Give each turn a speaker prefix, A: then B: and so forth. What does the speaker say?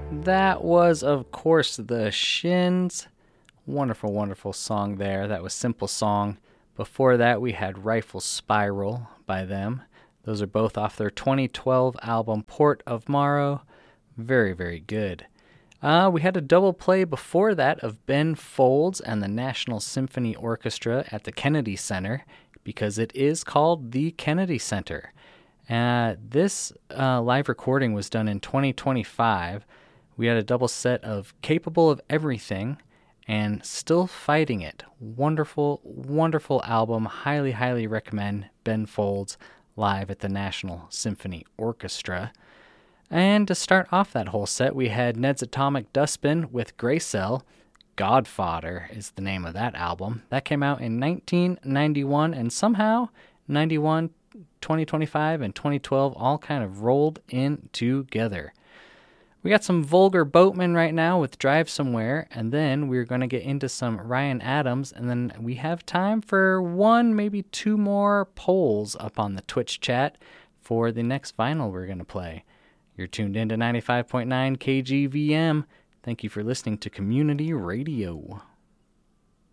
A: That was, of course, the Shins. Wonderful, wonderful song there. That was Simple Song. Before that, we had Rifle Spiral by them. Those are both off their 2012 album Port of Morrow. Very, very good. We had a double play before that of Ben Folds and the National Symphony Orchestra at the Kennedy Center, because it is called the Kennedy Center. This live recording was done in 2025. We had a double set of Capable of Everything and Still Fighting It. Wonderful, wonderful album. Highly, highly recommend Ben Folds live at the National Symphony Orchestra. And to start off that whole set, we had Ned's Atomic Dustbin with Graycell. Godfather is the name of that album. That came out in 1991, and somehow 91, 2025, and 2012 all kind of rolled in together. We got some Vulgar Boatman right now with Drive Somewhere, and then we're going to get into some Ryan Adams, and then we have time for one, maybe two more polls up on the Twitch chat for the next vinyl we're going to play. You're tuned in to 95.9 KGVM. Thank you for listening to Community Radio.